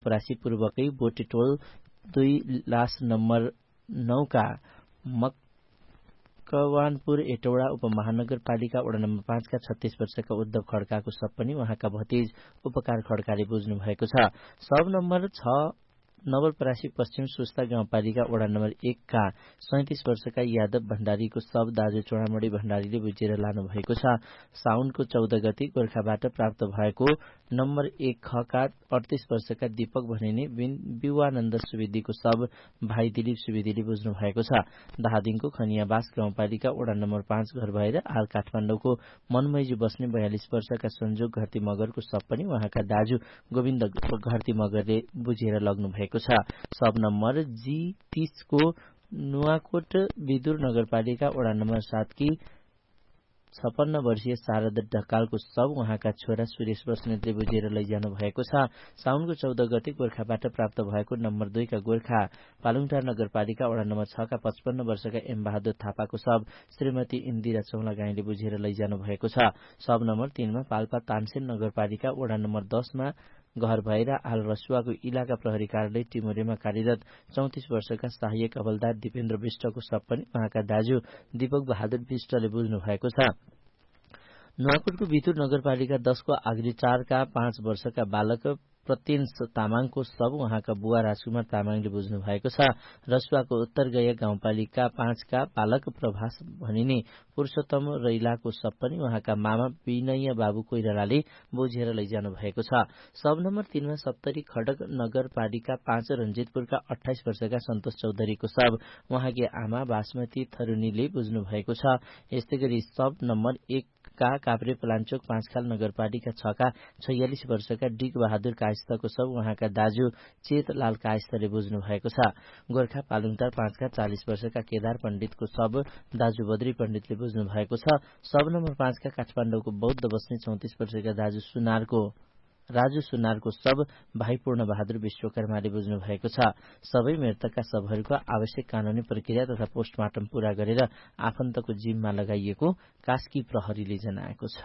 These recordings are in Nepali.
नवलपरासी पूर्वकै बोटेटोल 2 लास नम्बर 9 का मकवानपुर एटौडा उपमहानगरपालिका वडा नम्बर 5 का 36 वर्षका उद्धव खड्काको शव पनि उहाँका भतिज उपकार खड्काले बुझ्नु भएको छ। शव नम्बर 6 नवलपरासी पश्चिम सुस्ता गाउँपालिका वडा नम्बर 1 का 37 वर्षका यादव भण्डारीको शव दाजु चोडामणी भण्डारीले बुझेर लानु भएको छ। साउनको 14 गते गोर्खाबाट प्राप्त भएको नम्बर 1 ख का 38 वर्षका दीपक भनिने विवानन्द सुवेदीको शव भाइ दिलीप सुवेदीले बुझ्नु भएको छ। धादिङको खनियाबास गाउँपालिका वडा नम्बर 5 घर भएर हाल काठमाडौँको मनमैजु बस्ने 42 वर्षका संजोग घरती मगरको शव पनि उहाँका दाजु गोविन्द घरती मगरले बुझेर लग्नु भएको छ। शव नम्बर G30 को नुवाकोट विदुर नगरपालिका वडा नम्बर 7 की 56 वर्षीय शारद ढकालको शव उहाँका छोरा सुरेश बस्नेतले बुझेर लैजानु भएको छ। साउनको 14 गते गोर्खाबाट प्राप्त भएको नम्बर 2 का गोर्खा पालुङटार नगरपालिका वडा नम्बर 6 का 55 वर्षका एम बहादुर थापाको शव श्रीमती इन्दिरा चौलागाईले बुझेर लैजानु भएको छ। शव नम्बर 3 मा पाल्पा तानसेन नगरपालिका वडा नम्बर 10 मा घर भएर हाल रसुवाको इलाका प्रहरी कार्यालय टिमुरेमा कार्यरत 34 वर्षका सहायक हवलदार दिपेन्द्र विष्टको शव पनि उहाँका दाजु दीपक बहादुर विष्टले बुझ्नु भएको छ। नुवाकोटको बितुर नगरपालिका 10 को आगरी 4 का 5 वर्षका बालक प्रत्यंश तामाङको शव उहाँका बुवा राजकुमार तामाङले बुझ्नु भएको छ। रसुवाको उत्तरगया गाउँपालिका 5 का बालक प्रभास भनिने पुरुषोत्तम रैलाको शव पनि उहाँका मामा विनय बाबु कोइरालाले बुझेर लैजानु भएको छ। शव नम्बर 3 मा सप्तरी खडक नगरपालिका 5 रञ्जितपुरका 28 वर्षका सन्तोष चौधरीको शव उहाँकी आमा बासमती थरुनीले बुझ्नु भएको छ। यस्तै गरी शव नम्बर 1 का काभ्रे पलाञ्चोक 5 खाल नगरपालिका 6 का 46 वर्षका डिग बहादुर कायस्थको शव उहाँका दाजु चेतलाल कायस्थले बुझ्नु भएको छ। गोर्खा पालुङटार 5 का 40 वर्षका केदार पण्डितको शव दाजु बद्री पण्डितले बुझ्नु भएको छ। शव नम्बर 5 का काठमाडौँको बौद्ध बस्ने 34 वर्षका राजु सुनारको शव भाइ पूर्ण बहादुर विश्वकर्माले बुझ्नु भएको छ। सबै मृतकका शवहरूको आवश्यक कानूनी प्रक्रिया तथा पोस्टमार्टम पूरा गरेर आफन्तको जिम्मा लगाइएको कास्की प्रहरीले जनाएको छ।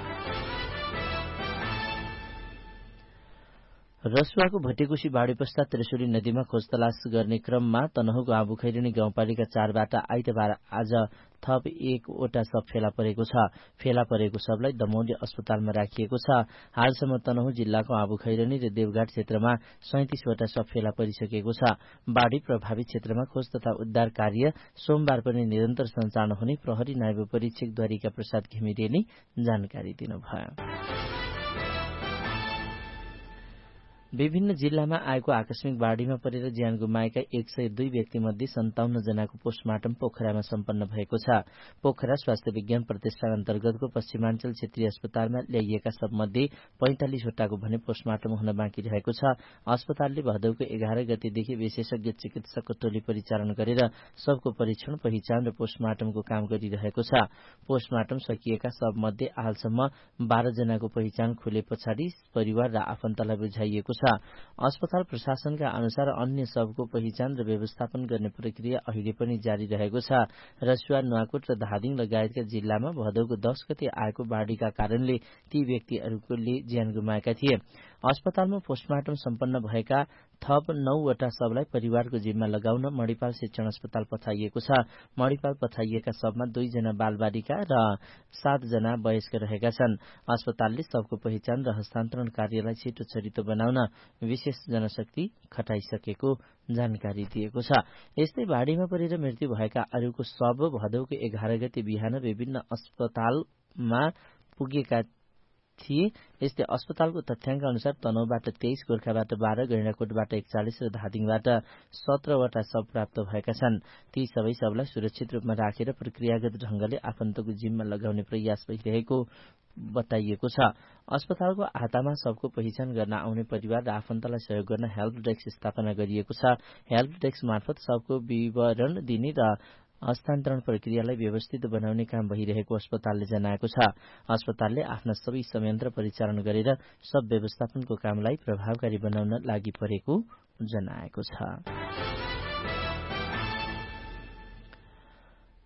रसुवाको भटेकुशी बाढी पश्चात त्रिशुली नदीमा खोज तलास गर्ने क्रममा तनहुको आबुखैरेनी गाउँपालिका 4 बाट आइतबार आज थप 1 वटा शव फेला परेको छ। फेला परेको शवलाई दमौली अस्पतालमा राखिएको छ। हालसम्म तनहु जिल्लाको आबुखैरेनी र देवघाट क्षेत्रमा 37 वटा शव फेला परिसकेको छ। बाढी प्रभावित क्षेत्रमा खोज तथा उद्धार कार्य सोमबार पनि निरन्तर सञ्चालन हुने प्रहरी नायब परीक्षक द्वारिका प्रसाद घिमिरेले जानकारी दिनुभयो। विभिन्न जिल्लामा आएको आकस्मिक बाढीमा परेर ज्यान गुमाएका 102 व्यक्तिमध्ये 57 जनाको पोस्टमार्टम पोखरामा सम्पन्न भएको छ। पोखरा स्वास्थ्य विज्ञान प्रतिष्ठान अन्तर्गतको पश्चिमाञ्चल क्षेत्रीय अस्पतालमा ल्याइएका सबमध्ये 45 वटाको भने पोस्टमार्टम हुन बाँकी रहेको छ। अस्पतालले भदौको 11 गतेदेखि विशेषज्ञ चिकित्सकको टोली परिचालन गरेर सबको परीक्षण पहिचान र पोस्टमार्टमको काम गरिरहेको छ। पोस्टमार्टम सकिएका सबमध्ये हालसम्म 12 जनाको पहिचान खुले पछाडि परिवार र आफन्तलाई बुझाइएको छ। अस्पताल प्रशासनका अनुसार अन्य सबको पहिचान र व्यवस्थापन गर्ने प्रक्रिया अहिले पनि जारी रहेको छ। रसुवा, नुवाकोट र धादिङ लगायतका जिल्लामा भदौको 10 गते आएको बाढीका कारणले ती व्यक्तिहरूले ज्यान गुमाएका थिए। अस्पतालमा पोस्टमार्टम सम्पन्न भएका थप 9 वटा शवलाई परिवारको जिम्मा लगाउन मणिपाल शिक्षण अस्पताल पठाइएको छ। मणिपाल पठाइएका शवमा 2 जना बालबालिका र 7 जना वयस्क रहेका छन्। अस्पतालले शवको पहिचान र हस्तान्तरण कार्यलाई छिटो बनाउन विशेष जनशक्ति खटाइसकेको जानकारी दिएको छ। यस्तै बाढीमा परेर मृत्यु भएका अरूको शव भदौको 11 गते बिहान विभिन्न अस्पतालमा पुगेका थिए। यस्तै अस्पतालको तथ्याङ्क अनुसार तनहुबाट 23, गोर्खाबाट 12, गैंडाकोटबाट 41 र धादिङबाट 17 वटा शव प्राप्त भएका छन्। ती सबै शवलाई सुरक्षित रूपमा राखेर प्रक्रियागत ढंगले आफन्तको जिम्मा लगाउने प्रयास भइरहेको बताइएको छ। अस्पतालको आतामा शवको पहिचान गर्न आउने परिवार र आफन्तलाई सहयोग गर्न हेल्प डेस्क स्थापना गरिएको छ। हेल्प डेस्क मार्फत शवको विवरण दिने र हस्तान्तरण प्रक्रियालाई व्यवस्थित बनाउने काम भइरहेको अस्पतालले जनाएको छ। अस्पतालले आफ्ना सबै संयन्त्र परिचालन गरेर सब व्यवस्थापनको कामलाई प्रभावकारी बनाउन लागि परेको जनाएको छ।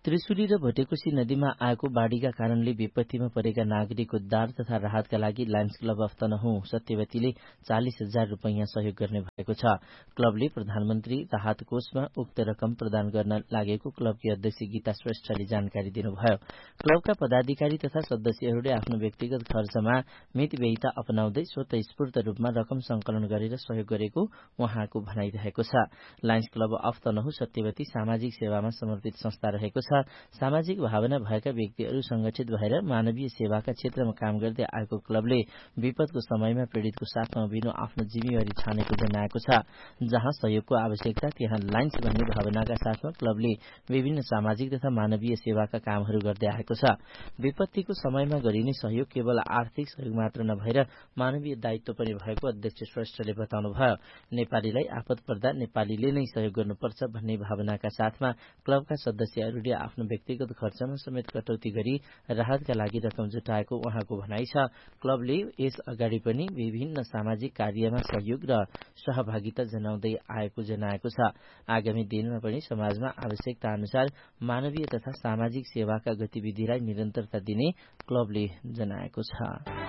त्रिशुली र भोटेकोशी नदीमा आएको बाढ़ीका कारणले विपत्तिमा परेका नागरिक उद्धार तथा राहतका लागि लायन्स क्लब अफ तनहुँ सत्यवतीले 40,000 रूपैयाँ सहयोग गर्ने भएको छ। क्लबले प्रधानमन्त्री राहत कोषमा उक्त रकम प्रदान गर्न लागेको क्लबकी अध्यक्ष गीता श्रेष्ठले जानकारी दिनुभयो। क्लबका पदाधिकारी तथा सदस्यहरूले आफ्नो व्यक्तिगत खर्चमा मितव्ययिता अपनाउँदै स्वतस्फूर्त रूपमा रकम संकलन गरेर सहयोग गरेको उहाँको भनाइरहेको छ। Lions club of Tanahun Satyavati सामाजिक सेवामा समर्पित संस्था रहेको छ। सामाजिक भावना भएका व्यक्तिहरू संगठित भएर मानवीय सेवाका क्षेत्रमा काम गर्दै आएको क्लबले विपदको समयमा पीड़ितको साथ नउभिनु आफ्नो जिम्मेवारी ठानेको जनाएको छ। जहाँ सहयोगको आवश्यकता त्यहाँ लायन्स भन्ने भावनाका साथमा क्लबले विभिन्न सामाजिक तथा मानवीय सेवाका कामहरू गर्दै आएको छ। विपत्तिको समयमा गरिने सहयोग केवल आर्थिक सहयोग मात्र नभएर मानवीय दायित्व पनि भएको अध्यक्ष श्रेष्ठले बताउनुभयो। नेपालीलाई आपद पर्दा नेपालीले नै सहयोग गर्नुपर्छ भन्ने भावनाका साथमा क्लबका सदस्यहरूले आफ्नो व्यक्तिगत खर्चमा समेत कटौती गरी राहतका लागि रकम जुटाएको उहाँको भनाइ छ। क्लबले यस अगाडि पनि विभिन्न सामाजिक कार्यमा सहयोग र सहभागिता जनाउँदै आएको जनाएको छ। आगामी दिनमा पनि समाजमा आवश्यकता अनुसार मानवीय तथा सामाजिक सेवाका गतिविधिलाई निरन्तरता दिने क्लबले जनाएको छ।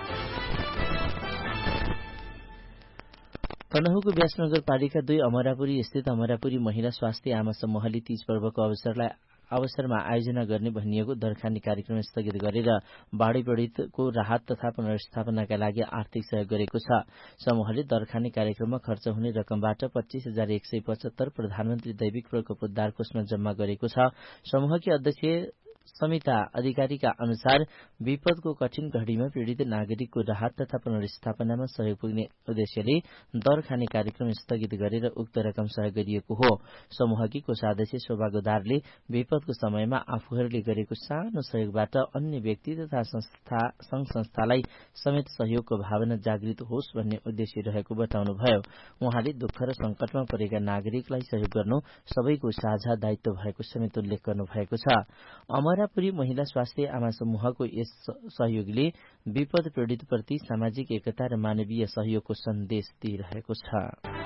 तनहुँको व्यास नगरपालिका 2 अमरापुरी स्थित अमरापुरी महिला स्वास्थ्य आमा समूहले तीज पर्वको अवसरमा आयोजना गर्ने भनिएको दरखानी कार्यक्रम स्थगित गरेर बाढ़ी पीड़ितको राहत तथा पुनर्स्थापनाका लागि आर्थिक सहयोग गरेको छ। समूहले दरखानी कार्यक्रममा खर्च हुने रकमबाट 25,175 प्रधानमन्त्री दैविक प्रकोप उद्धार कोषमा जम्मा गरेको छ। समूहकी अध्यक्ष समिता अधिकारीका अनुसार विपदको कठिन घड़ीमा पीड़ित नागरिकको राहत तथा पुनर्स्थापनामा सहयोग पुग्ने उद्देश्यले दरखानी कार्यक्रम स्थगित गरेर उक्त रकम सहयोग गरिएको हो। समूहकी कोषाध्यक्ष शोभा गोदारले विपदको समयमा आफूहरूले गरेको सानो सहयोगबाट अन्य व्यक्ति तथा संघ संस्थालाई समेत सहयोगको भावना जागृत होस् भन्ने उद्देश्य रहेको बताउनुभयो। उहाँले दुःख र संकटमा परेका नागरिकलाई सहयोग गर्नु सबैको साझा दायित्व भएको समेत उल्लेख गर्नुभएको छ। अमरापुरी महिला स्वास्थ्य आमा समूहको यस सहयोगले विपद पीड़ितप्रति सामाजिक एकता र मानवीय सहयोगको सन्देश दिइरहेको छ।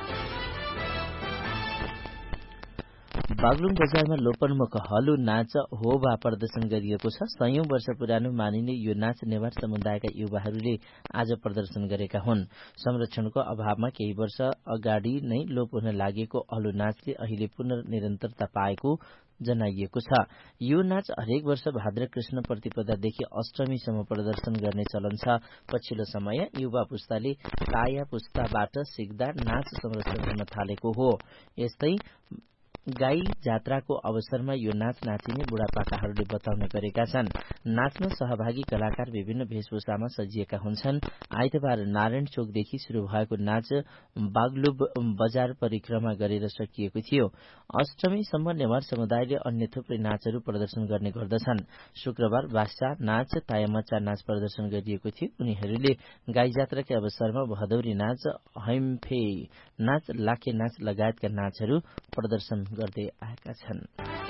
बागलुङ बजारमा लोपन्मुख हलु नाच होबा प्रदर्शन गरिएको छ। 100औं वर्ष पुरानो मानिने यो नाच नेवार समुदायका युवाहरूले आज प्रदर्शन गरेका हुन्। संरक्षणको अभावमा केही वर्ष अगाडि नै लोप हुन लागेको हलु नाचले अहिले पुनर्निरन्तरता पाएको जनाइएको छ। यो नाच हरेक वर्ष भाद्र कृष्ण प्रतिपदादेखि अष्टमीसम्म प्रदर्शन गर्ने चलन छ। पछिल्लो समय युवा पुस्ताले काया पुस्ताबाट सिक्दा नाच संरक्षण हुन थालेको हो। यस्तै गाई जात्राको अवसरमा यो नाच नाचिने बुढापाकाहरूले बताउने गरेका छन्। नाचमा सहभागी कलाकार विभिन्न वेशभूषामा सजिएका हुन्छन्। आइतबार नारायण चोकदेखि शुरू भएको नाच बागलुङ बजार परिक्रमा गरेर सकिएको थियो। अष्टमीसम्म नेवार समुदायले अन्य थुप्रै नाचहरू प्रदर्शन गर्ने गर्दछन्। शुक्रबार बास्सा नाच तायामच्चा नाच प्रदर्शन गरिएको थियो। उनीहरूले गाई जात्राकै अवसरमा भदौरी नाच हैम्फे नाच लाखे नाच लगायतका नाचहरू प्रदर्शन गर्दै आएका छन्।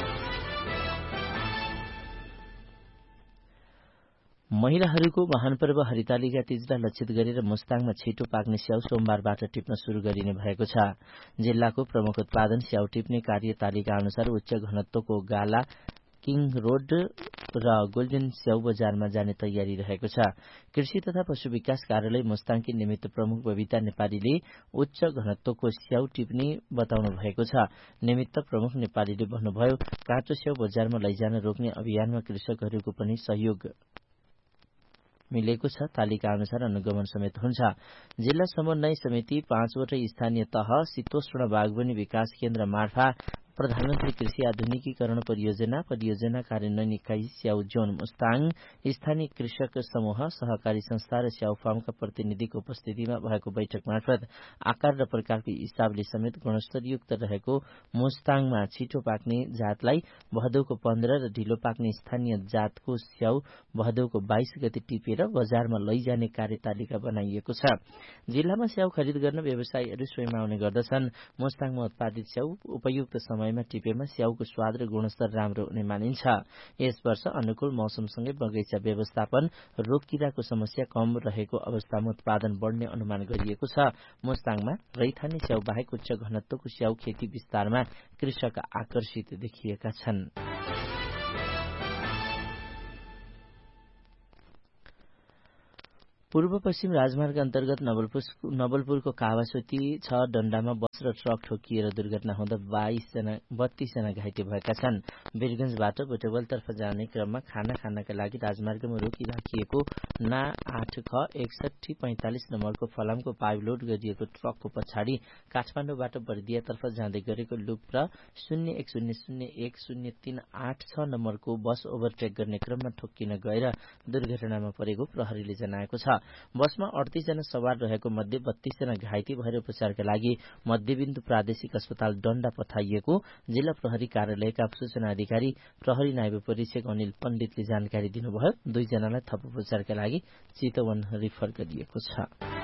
महिलाहरूको महान पर्व हरितालिका तीजलाई लक्षित गरेर मुस्ताङमा छिटो पाक्ने स्याउ सोमबारबाट टिप्न शुरू गरिने भएको छ। जिल्लाको प्रमुख उत्पादन स्याउ टिप्ने कार्यतालिका अनुसार उच्च घनत्वको गाला किङ रोड र गोल्डन स्याउ बजारमा जाने तयारी रहेको छ। कृषि तथा पशु विकास कार्यालय मुस्ताङकी निमित्त प्रमुख बबिता नेपालीले उच्च घनत्वको स्याउ टिप्ने बताउनु भएको छ। निमित्त प्रमुख नेपालीले भन्नुभयो, काँचो स्याउ बजारमा लैजान रोक्ने अभियानमा कृषकहरूको पनि सहयोग मिलेको छ। तालिका अनुसार अनुगमन समेत हुन्छ। जिल्ला समन्वय समिति 5 वटै स्थानीय तह शीतोष्ण बागवानी विकास केन्द्र मार्फा प्रधानमन्त्री कृषि आधुनिकीकरण परियोजना कार्यान्वयन इकाई स्याउ जोन मुस्ताङ स्थानीय कृषक समूह सहकारी संस्था र स्याउ फार्मका प्रतिनिधिको उपस्थितिमा भएको बैठक मार्फत आकार र प्रकारको हिसाबले समेत गुणस्तरयुक्त रहेको मुस्ताङमा छिटो पाक्ने जातलाई भदौको 15 र ढिलो पाक्ने स्थानीय जातको स्याउ भदौको 22 गते टिपेर बजारमा लैजाने कार्यतालिका बनाइएको छ। जिल्लामा स्याउ खरिद गर्न व्यवसायीहरू स्वयं आउने गर्दछन्। मुस्ताङमा उत्पादित स्याउ उपयुक्त समयमा टिपेमा स्याउको स्वाद र गुणस्तर राम्रो हुने मानिन्छ। यस वर्ष अनुकूल मौसमसँगै बगैँचा व्यवस्थापन, रोग किराको समस्या कम रहेको अवस्थामा उत्पादन बढ्ने अनुमान गरिएको छ। मुस्ताङमा रैथाने स्याउ बाहेक उच्च घनत्वको स्याउ खेती विस्तारमा कृषक आकर्षित देखिएका छन्। पूर्व पश्चिम राजमार्ग अन्तर्गत नवलपुरको कावासोती 6 डण्डामा बस र ट्रक ठोकिएर दुर्घटना हुँदा 32 जना घाइते भएका छन्। वीरगंजबाट बुटवलतर्फ जाने क्रममा खाना खानका लागि राजमार्गमा रोकिराखिएको ना 8ख 6145 नम्बरको फलामको पाइप लोड गरिएको ट्रकको पछाडि काठमाडौँबाट बर्दियातर्फ जाँदै गरेको लुप र 01001038 नम्बरको बस ओभरटेक गर्ने क्रममा ठोक्किन गएर दुर्घटनामा परेको प्रहरीले जनाएको छ। बसमा 38 जना सवार रहेको मध्ये 32 जना घाइते भएर उपचारका लागि मध्यबिन्दु प्रादेशिक अस्पताल डण्डा पठाइएको जिल्ला प्रहरी कार्यालयका सूचना अधिकारी प्रहरी नायब परीक्षक अनिल पण्डितले जानकारी दिनुभयो। 2 जनालाई थप उपचारका लागि चितवन रिफर गरिएको छ।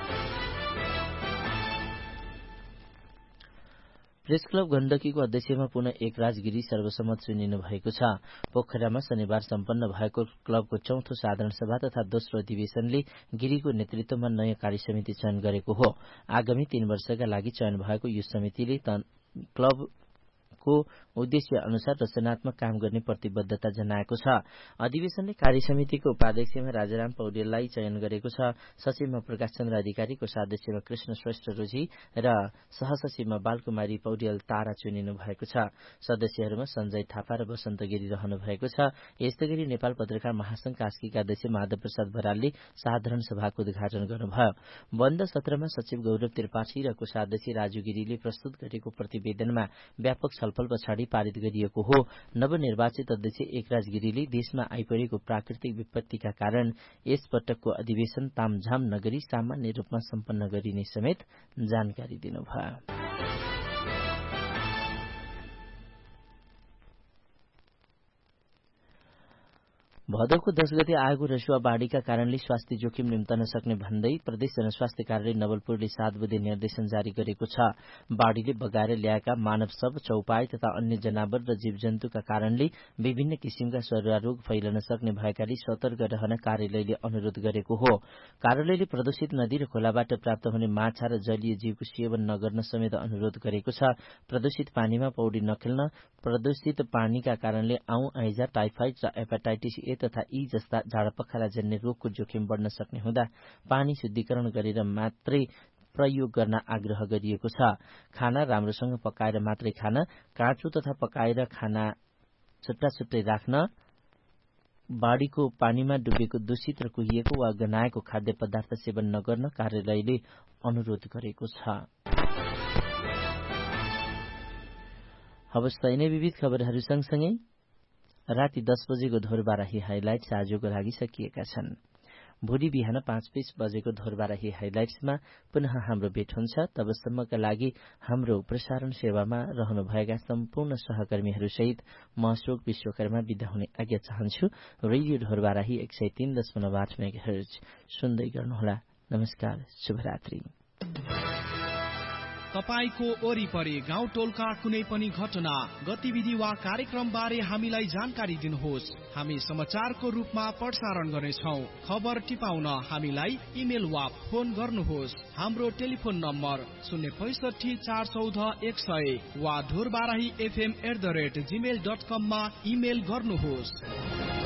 प्रेस क्लब गण्डकीको अध्यक्षमा पुनः एकराज गिरी सर्वसम्मत चुनिनु भएको छ। पोखरामा शनिबार सम्पन्न भएको क्लबको चौथो साधारण सभा तथा दोस्रो अधिवेशनले गिरीको नेतृत्वमा नयाँ कार्यसमिति चयन गरेको हो। आगामी 3 वर्षका लागि चयन भएको यो समितिले क्लबको उद्देश्य अनुसार रचनात्मक काम गर्ने प्रतिबद्धता जनाएको छ। अधिवेशनले कार्यसमितिको उपाध्यक्षमा राजाराम पौडेललाई चयन गरेको छ। सचिवमा प्रकाश चन्द्र अधिकारी, कोषाध्यक्षमा कृष्ण श्रेष्ठ रोजी र सहसचिवमा बालकुमारी पौडेल तारा चुनिनु भएको छ। सदस्यहरूमा सञ्जय थापा र वसन्त गिरी रहनु भएको छ। यस्तै गरी नेपाल पत्रकार महासंघ कास्कीका अध्यक्ष माधव प्रसाद बरालले साधारण सभाको उद्घाटन गर्नुभयो। बन्द सत्रमा सचिव गौरव त्रिपाठी र कोषाध्यक्ष राजु गिरीले प्रस्तुत गरेको प्रतिवेदनमा व्यापक छलफल पछाडि पारित गरिएको हो। नवनिर्वाचित अध्यक्ष एकराज गिरीले देशमा आइपरेको प्राकृतिक विपत्तिका कारण यस पटकको अधिवेशन तामझाम नगरी सामान्य रूपमा सम्पन्न गरिने समेत जानकारी दिनुभयो। भदौको 10 गते आएको रसुवा बाढ़ीका कारणले स्वास्थ्य जोखिम निम्तन सक्ने भन्दै प्रदेश जनस्वास्थ्य कार्यालय नवलपुरले 7 बुँदे निर्देशन जारी गरेको छ। बाढ़ीले बगाएर ल्याएका मानव शव, चौपाई तथा अन्य जनावर र जीवजन्तुका कारणले विभिन्न किसिमका सरुवा रोग फैलन सक्ने भएकाले सतर्क रहन कार्यालयले अनुरोध गरेको हो। कार्यालयले प्रदूषित नदी र खोलाबाट प्राप्त हुने माछा र जलीय जीवको सेवन नगर्न समेत अनुरोध गरेको छ। प्रदूषित पानीमा पौडी नखेल्न, प्रदूषित पानीका कारणले आउँ आइजा, टाइफाइड र हेपाटाइटिस ए तथा यी जस्ता झाडापखाला जन्य रोगको जोखिम बढ्न सक्ने हुँदा पानी शुद्धिकरण गरेर मात्रै प्रयोग गर्न आग्रह गरिएको छ। खाना राम्रोसँग पकाएर मात्रै खान, काँचो तथा पकाएर खाना छुट्टा छुट्टै राख्न, बाढीको पानीमा डुबेको दूषित र कुहिएको वा गनाएको खाद्य पदार्थ सेवन नगर्न कार्यालयले अनुरोध गरेको छ। अवस्था यिनै विविध खबरहरू सँगसँगै राति 10 बजेको धोरबाराही हाइलाइट्स आजको लागि सकिएका छन्। भोलि बिहान 5:20 बजेको धोरबाराही हाइलाइट्समा पुनः हाम्रो भेट हुन्छ। तबसम्मका लागि हाम्रो प्रसारण सेवामा रहनुभएका सम्पूर्ण सहकर्मीहरूसहित म अशोक विश्वकर्मा बिदा हुने आज्ञा चाहन्छु। रेडियो धोरबाराही 103.8 मेगाहर्ज सुन्दै गर्नुहोला। नमस्कार, शुभरात्रि। तपाईको वरिपरि गाउँ टोलका कुनै पनि घटना, गतिविधि वा कार्यक्रम बारे हामीलाई जानकारी दिनुहोस्। हामी समाचारको रूपमा प्रसारण गर्नेछौँ। खबर टिपाउन हामीलाई इमेल वा फोन गर्नुहोस्। हाम्रो टेलिफोन नम्बर 065 414 100 वा धोरबाराही fm@gmail.com मा इमेल गर्नुहोस्।